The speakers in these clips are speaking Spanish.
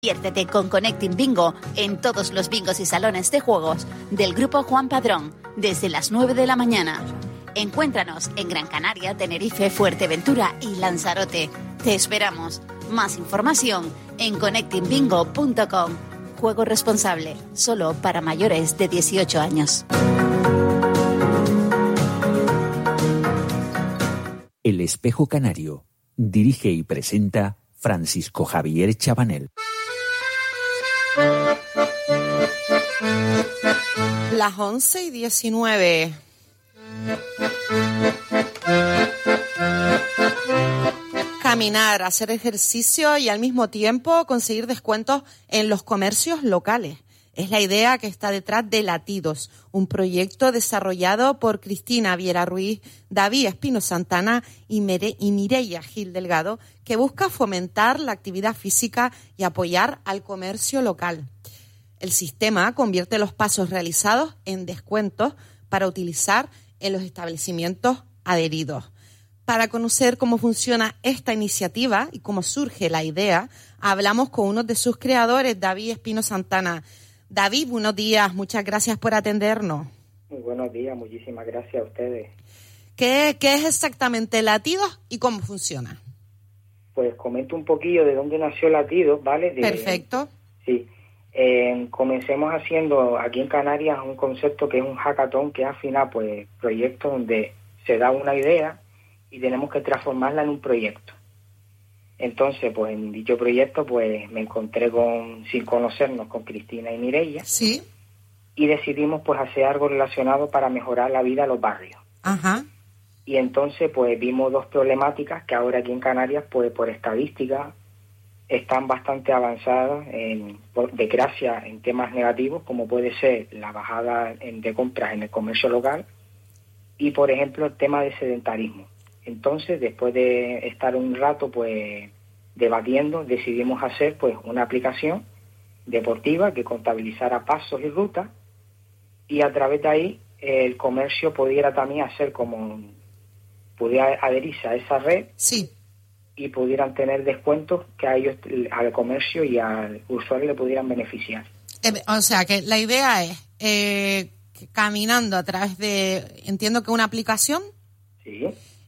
Diviértete con Connecting Bingo en todos los bingos y salones de juegos del Grupo Juan Padrón desde las 9 de la mañana. Encuéntranos en Gran Canaria, Tenerife, Fuerteventura y Lanzarote. Te esperamos. Más información en connectingbingo.com. Juego responsable, solo para mayores de 18 años. El Espejo Canario. Dirige y presenta Francisco Javier Chabanel. Las 11:19. Caminar, hacer ejercicio y al mismo tiempo conseguir descuentos en los comercios locales. Es la idea que está detrás de Latidos, un proyecto desarrollado por Cristina Viera Ruiz, David Espino Santana y Mireia Gil Delgado, que busca fomentar la actividad física y apoyar al comercio local. El sistema convierte los pasos realizados en descuentos para utilizar en los establecimientos adheridos. Para conocer cómo funciona esta iniciativa y cómo surge la idea, hablamos con uno de sus creadores, David Espino Santana. David, buenos días, muchas gracias por atendernos. Muy buenos días, muchísimas gracias a ustedes. ¿Qué es exactamente Latidos y cómo funciona? Pues comento un poquillo de dónde nació Latidos, ¿vale? Perfecto. Sí. Comencemos haciendo aquí en Canarias un concepto que es un hackathon, que es al final pues proyecto donde se da una idea y tenemos que transformarla en un proyecto. Entonces, pues en dicho proyecto pues me encontré sin conocernos con Cristina y Mireia. Sí. Y decidimos pues hacer algo relacionado para mejorar la vida de los barrios. Ajá. Y entonces pues vimos dos problemáticas que ahora aquí en Canarias pues por estadística están bastante avanzadas, por desgracia, en temas negativos, como puede ser la bajada de compras en el comercio local y, por ejemplo, el tema de sedentarismo. Entonces, después de estar un rato pues debatiendo, decidimos hacer pues una aplicación deportiva que contabilizara pasos y rutas, y a través de ahí el comercio pudiera también pudiera adherirse a esa red. Sí. Y pudieran tener descuentos que a ellos, al comercio y al usuario le pudieran beneficiar. O sea, que la idea es que caminando a través de, entiendo que una aplicación, sí,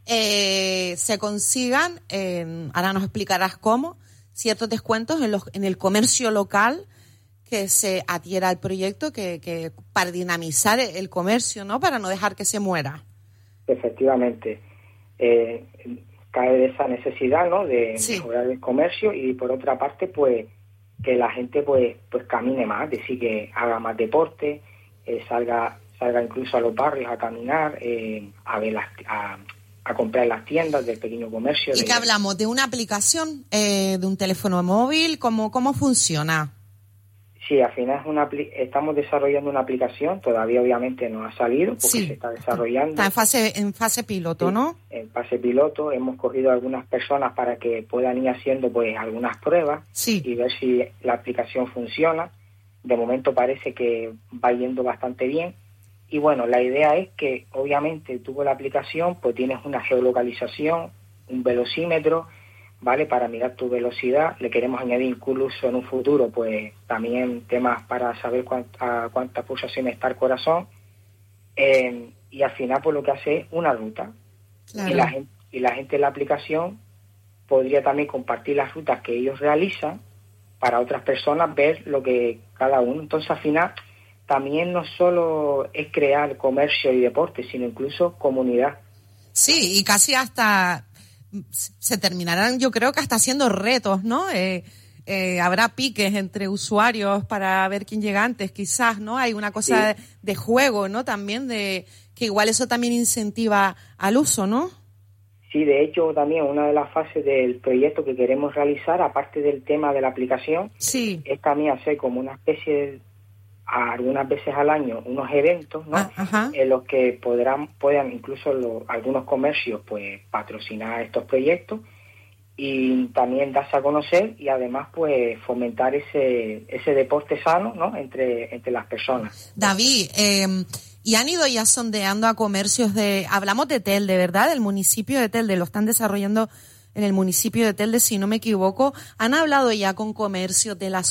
se consigan, ahora nos explicarás cómo, ciertos descuentos en el comercio local que se adhiera al proyecto, que para dinamizar el comercio, ¿no? Para no dejar que se muera. Efectivamente. Cae de esa necesidad, ¿no? De sí. mejorar el comercio, y por otra parte pues que la gente pues camine más, es decir, que haga más deporte, salga incluso a los barrios a caminar, a ver a comprar las tiendas del pequeño comercio. ¿Y qué hablamos? ¿De una aplicación, de un teléfono móvil? ¿Cómo funciona? Sí, al final estamos desarrollando una aplicación, todavía obviamente no ha salido porque sí. se está desarrollando. Está en fase piloto, sí, ¿no? En fase piloto. Hemos cogido a algunas personas para que puedan ir haciendo pues algunas pruebas, sí, y ver si la aplicación funciona. De momento parece que va yendo bastante bien. Y bueno, la idea es que obviamente tú con la aplicación pues tienes una geolocalización, un velocímetro, ¿vale? Para mirar tu velocidad. Le queremos añadir incluso en un futuro pues también temas para saber cuántas pulsaciones está el corazón, y al final pues lo que hace es una ruta. Claro. Y la gente en la aplicación podría también compartir las rutas que ellos realizan para otras personas, ver lo que cada uno. Entonces al final también no solo es crear comercio y deporte, sino incluso comunidad. Sí, y casi hasta se terminarán, yo creo que hasta haciendo retos, ¿no? Habrá piques entre usuarios para ver quién llega antes, quizás, ¿no? Hay una cosa sí. de juego, ¿no? También que igual eso también incentiva al uso, ¿no? Sí, de hecho también una de las fases del proyecto que queremos realizar, aparte del tema de la aplicación, sí. es también hacer como una especie de, algunas veces al año, unos eventos, ¿no? En los que puedan incluso algunos comercios pues patrocinar estos proyectos y también darse a conocer, y además pues fomentar ese deporte sano, ¿no? entre las personas. David, ¿y han ido ya sondeando a comercios hablamos de Telde, ¿verdad? Del municipio de Telde, lo están desarrollando en el municipio de Telde, si no me equivoco. ¿Han hablado ya con comercios de la